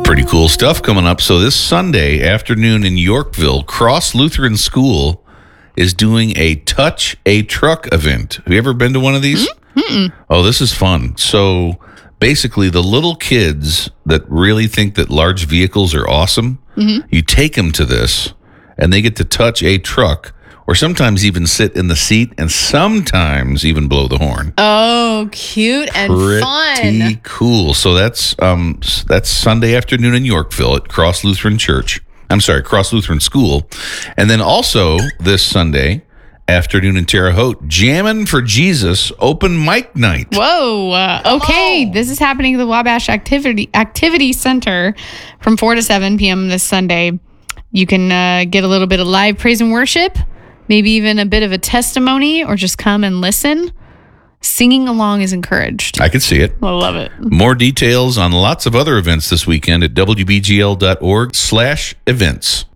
Pretty cool stuff coming up. So this Sunday afternoon in Yorkville, Cross Lutheran School is doing a Touch a Truck event. Have you ever been to one of these? Mm-mm. Oh, this is fun. So basically, the little kids that really think that large vehicles are awesome, you take them to this, and they get to touch a truck, or sometimes even sit in the seat, and sometimes even blow the horn. Oh, cute and Pretty fun. cool. So that's Sunday afternoon in Yorkville at Cross Lutheran School. And then also this Sunday afternoon in Terre Haute, Jammin' for Jesus open mic night. Whoa. Okay. This is happening at the Wabash Activity Center from 4 to 7 p.m. this Sunday. You can get a little bit of live praise and worship, maybe even a bit of a testimony, or just come and listen. Singing along is encouraged. I can see it. I love it. More details on lots of other events this weekend at wbgl.org/events.